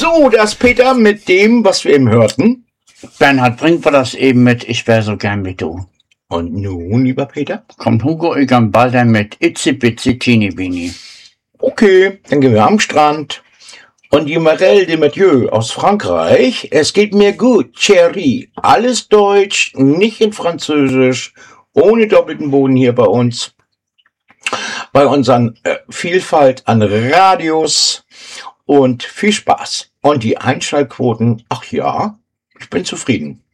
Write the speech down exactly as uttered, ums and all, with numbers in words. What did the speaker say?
So, das Peter mit dem, was wir eben hörten. Bernhard, bringt wir das eben mit, ich wär so gern wie du. Und nun, lieber Peter? Kommt Hugo Egan Balder mit Itzi Bitzi Teeny Beanie. Okay, dann gehen wir am Strand. Und die Marelle de Mathieu aus Frankreich. Es geht mir gut, Chérie. Alles Deutsch, nicht in Französisch, ohne doppelten Boden hier bei uns. Bei unseren äh, Vielfalt an Radios und viel Spaß. Und die Einschaltquoten, ach ja, ich bin zufrieden.